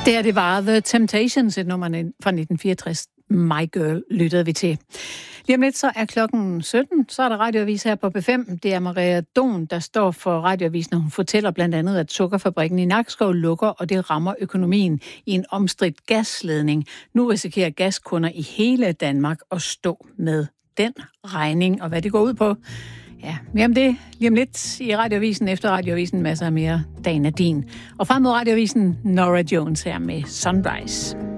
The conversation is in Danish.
Det var The Temptations, et nummer fra 1964. My Girl lyttede vi til. Lige om lidt så er klokken 17, så er der radioavis her på B5. Det er Maria Don, der står for radioavisen, og hun fortæller blandt andet, at sukkerfabrikken i Nakskov lukker, og det rammer økonomien i en omstridt gasledning. Nu risikerer gaskunder i hele Danmark at stå med den regning, og hvad det går ud på. Ja, mere om det lige om lidt i radioavisen. Efter radioavisen masser af mere dagen er din. Og frem mod radioavisen Norah Jones her med Sunrise.